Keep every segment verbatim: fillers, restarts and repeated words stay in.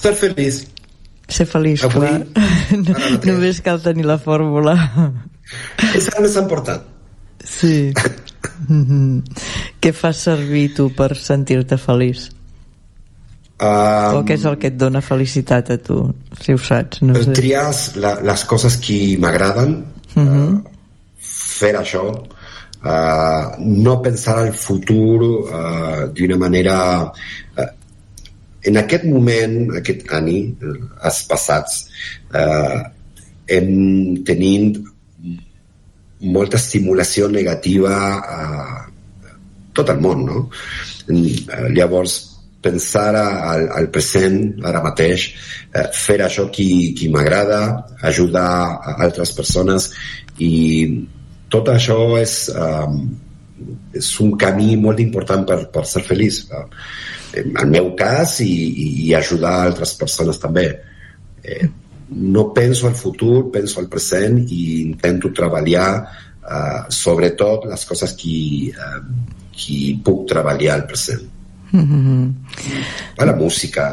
Ser feliç. Ser feliç, avui, clar. Només cal tenir la fórmula. És el més important. Sí. Mm-hmm. Què fas servir tu per sentir-te feliç? Um, o què és el que et dona felicitat a tu, si ho saps? No sé. Triar la, les coses que m'agraden, uh-huh. uh, fer això, uh, no pensar al futur uh, d'una manera... Uh, en aquest moment, aquest any, els passats, uh, hem tenint molta estimulació negativa a tot el món, no? Uh, llavors, pensar al, al present, ara mateix, uh, fer això que, que m'agrada, ajudar a altres persones, i tot això és, um, és un camí molt important per, per ser feliç. Uh, en el meu cas, i, i ajudar altres persones també. Eh, no penso al futur, penso al present i intento treballar uh, sobretot les coses que, uh, que puc treballar al present. Mm-hmm. A la música.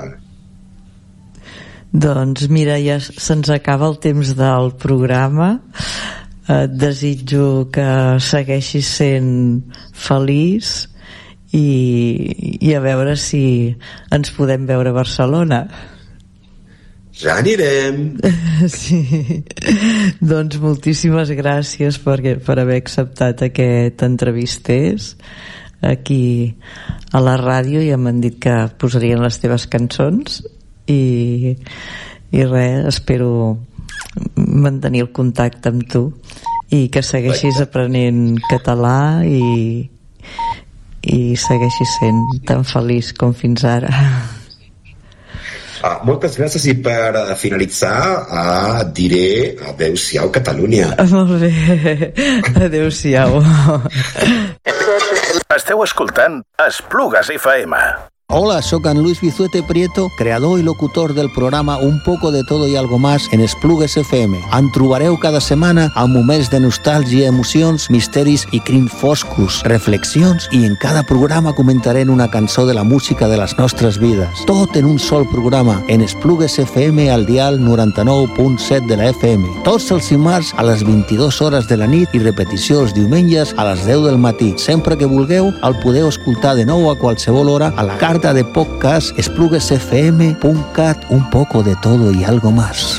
Doncs mira, ja se'ns acaba el temps del programa. Et desitjo que segueixis sent feliç i, i a veure si ens podem veure a Barcelona. Ja anirem. Sí. Doncs moltíssimes gràcies per, per haver acceptat aquest entrevisters aquí a la ràdio, i m'han dit que posarien les teves cançons, i, i res, espero mantenir el contacte amb tu i que segueixis aprenent català i i segueixis sent tan feliç com fins ara. Ah, moltes gràcies, i per finalitzar ah, diré adeu-siau Catalunya. Molt bé, adeu-siau. Esteu escoltant Esplugues F M. Hola, soy Luis Bizuete Prieto, creador i locutor del programa Un poco de todo y algo más en Esplugues F M. En trobareu cada setmana amb moments de nostàlgia, emocions, misteris i crims foscos, reflexions, i en cada programa comentarem una cançó de la música de les nostres vides. Tot en un sol programa, en Esplugues F M al dial noranta-nou punt set de la F M. Tots els dimarts a les vint-i-dues hores de la nit i repetició els diumenges a les deu del matí. Sempre que vulgueu, el podeu escoltar de nou a qualsevol hora a la carta de podcast esplugues f m punt cat. Un poco de todo y algo más.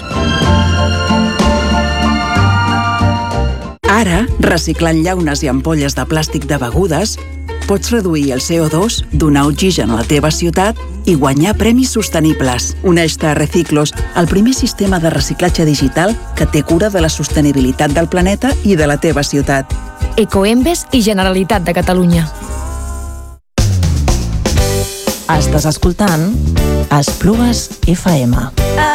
Ara, reciclant llaunes i ampolles de plàstic de begudes, pots reduir el C O dos, donar oxigen a la teva ciutat i guanyar premis sostenibles. Uneix-te a Reciclos, el primer sistema de reciclatge digital que té cura de la sostenibilitat del planeta i de la teva ciutat. Ecoembes i Generalitat de Catalunya. Estàs escoltant Esplugues F M.